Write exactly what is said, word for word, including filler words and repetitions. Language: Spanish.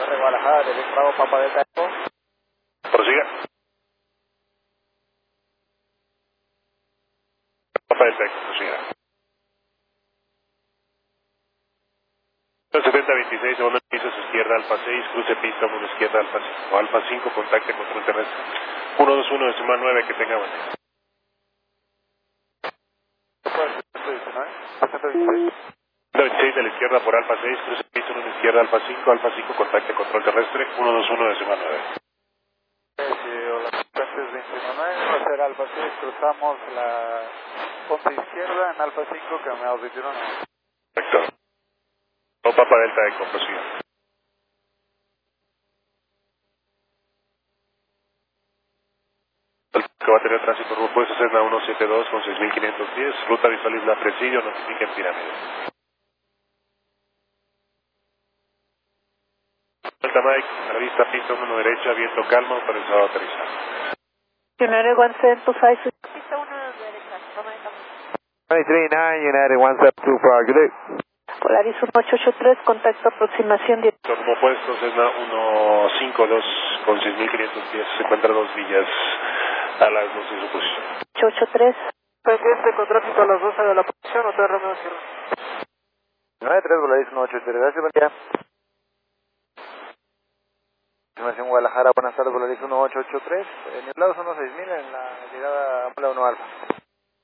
de Guadalajara, de Bravo, Papa Delta Eco. Prosiga. Papa Delta Eco, prosiga. setenta veintiséis, segundo piso a su izquierda, Alfa seis, cruce pista, mano izquierda, Alfa cinco. Alfa cinco, contacte control terrestre. uno dos uno de suma nueve, que tenga buen día. setenta veintiséis de la izquierda por Alfa seis, cruce pista, mano izquierda, Alfa cinco, Alfa cinco, contacte control terrestre, uno dos uno de suma nueve. Hola, contactes veintiuno nueve, va a ser Alfa seis, cruzamos la punta izquierda en Alfa cinco, caminados veintiuno nueve. Perfecto. O Papa Delta Eco, prosiga. Que va a tener tránsito rumbo opuesto, Cessna ciento setenta y dos con seis mil quinientos diez, ruta visual Isla Presidio, notifica en pirámide. Delta Mike, a la vista, pista uno derecha, viento calmo, autorizado a aterrizar. United one seven two five. Pista uno derecha, toma de camino. twenty-three nine, United one seven two five, good day. Polaris uno ocho ocho tres, contacto aproximación diez. Rumbo opuesto, Cessna ciento cincuenta y dos con seis mil quinientos diez, se encuentra dos villas a las doce de su posición. ocho ocho tres. Pendiente con tráfico a las doce de la posición, Hotel Romeo Sierra. nueve tres, Polaris uno ocho tres, gracias, buen día. Estimación Guadalajara, buenas tardes, Polaris uno ocho ocho tres, en el lado son unos seis mil en la llegada a Puebla uno Alfa.